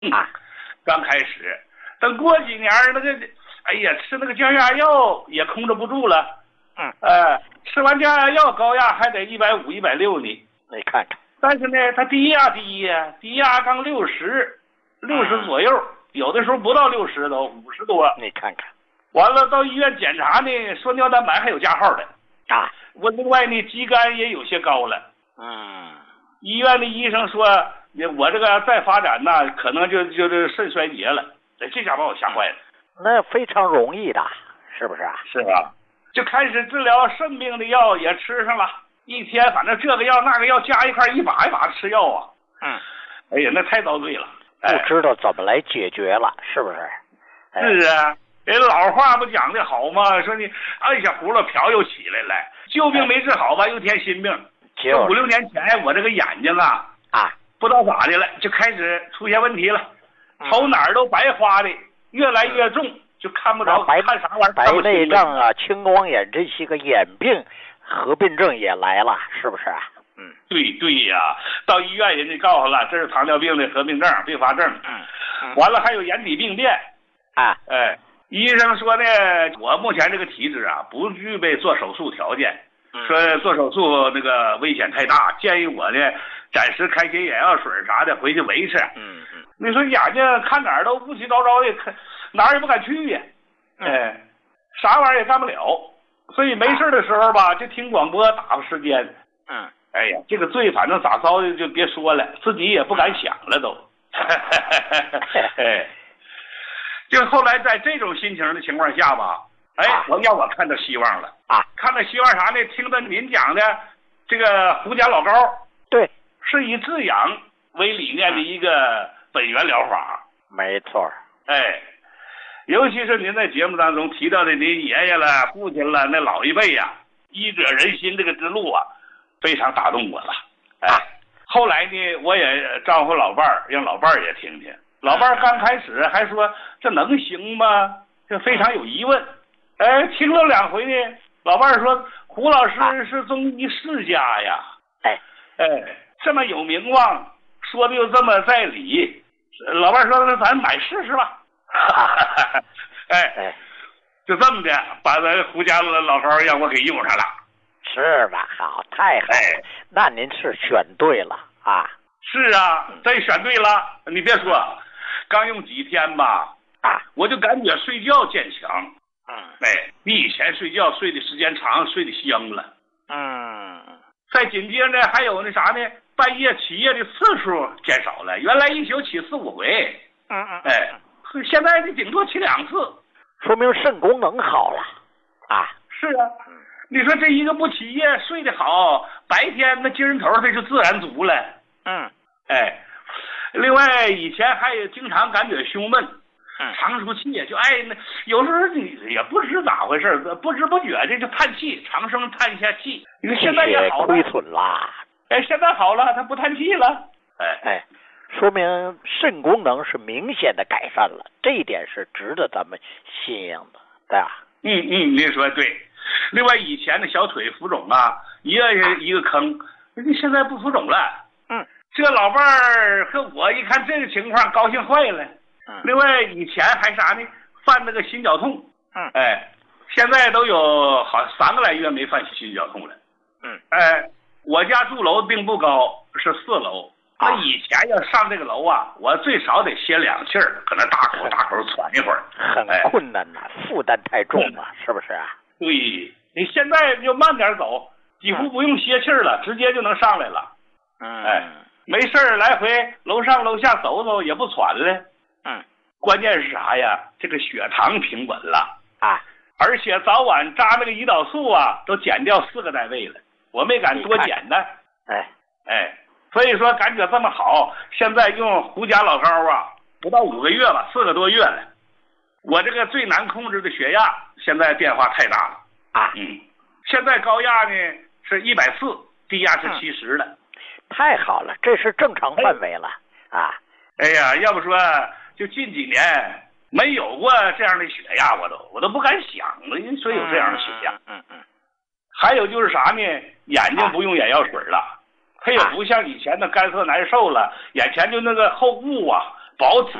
啊， 刚开始，等过几年那个，哎呀，吃那个降压药也控制不住了。吃完降压药，高压还得150、160呢。 你看看， 但是呢，他低压低呀，低压刚60左右，有的时候不到60都50多。 你看看， 完了到医院检查呢，说尿蛋白还有加号的啊。 我另外呢，肌酐也有些高了。医院的医生说，我这个再发展呢，可能就是肾衰竭了。这下把我吓坏了。 那非常容易的，是不是啊？ 是吧？就开始治疗肾病的药也吃上了，一天反正这个药那个药加一块一把一把吃药啊。哎呀，那太遭罪了。 不知道怎么来解决了，是不是？ 是啊，人老话不讲的好吗？说你按下葫芦瓢又起来了，旧病没治好吧，又添新病。就5、6年前，我这个眼睛啊，不知道咋的了，就开始出现问题了，瞅哪儿都白花的，越来越重，就看不着，看啥玩意儿？ 白内障啊，青光眼这些个眼病合并症也来了，是不是啊？ 对呀，到医院人家告诉了，这是糖尿病的合并症、并发症。完了还有眼底病变。医生说呢，我目前这个体质啊，不具备做手术条件。说做手术那个危险太大，建议我呢暂时开些眼药水啥的回去维持。你说眼睛看哪儿都乌七糟糟的，哪儿也不敢去呀。啥玩意儿也干不了，所以没事的时候吧，就听广播打发时间。哎呀，这个罪反正咋遭的就别说了，自己也不敢想了都。就后来在这种心情的情况下吧，让我看到希望了。看到希望啥呢？听到您讲的这个胡家老膏， 对， 是以治养为理念的一个本源疗法。 没错。 尤其是您在节目当中提到的您爷爷了、父亲了，那老一辈呀，医者仁心这个之路啊，非常打动我了。后来呢，我也招呼老伴儿，让老伴儿也听听。老伴儿刚开始还说这能行吗？这非常有疑问。听了2回呢，老伴儿说胡老师是中医世家呀。这么有名望，说的又这么在理。老伴儿说咱买试试吧。就这么的把咱胡家的老膏让我给用上了。 是吧？好，太好了。那您是选对了啊。 是啊，真选对了。你别说，刚用几天吧，我就感觉睡觉渐强。比以前睡觉睡的时间长，睡得香了。再紧接着还有那啥呢，半夜起夜的次数减少了，原来一宿起4、5回。现在你顶多起2次， 说明肾功能好了。 是啊，你说这一个不起夜睡得好，白天那精神头它就自然足了。另外以前还有经常感觉胸闷，长出气也就那有时候你也不知咋回事，不知不觉这就叹气，长声叹一下气。你说现在也好了， 亏损啦。 现在好了，他不叹气了。 说明肾功能是明显的改善了，这一点是值得咱们信仰的，对吧？ 您说对。另外以前的小腿浮肿啊，一个坑，现在不浮肿了。这老伴儿和我一看这个情况，高兴坏了。另外以前还啥呢？犯那个心绞痛。现在都有好3个来月没犯心绞痛了。我家住楼并不高，是4楼。那以前要上这个楼啊，我最少得歇2气儿，搁那大口喘一会儿， 很困难呐，负担太重了，是不是啊？ 对，你现在就慢点走，几乎不用歇气儿了，直接就能上来了。没事儿来回楼上楼下走走也不喘了。关键是啥呀？这个血糖平稳了而且早晚扎那个胰岛素啊，都减掉4个单位了，我没敢多减呢。所以说感觉这么好，现在用胡家老膏啊，不到5个月吧，4个多月了。我这个最难控制的血压，现在变化太大了现在高压呢是140，低压是70了。 太好了，这是正常范围了要不说就近几年没有过这样的血压，我都不敢想了，说有这样的血压。还有就是啥呢？眼睛不用眼药水了。它也不像以前的干涩难受了，眼前就那个厚雾啊， 保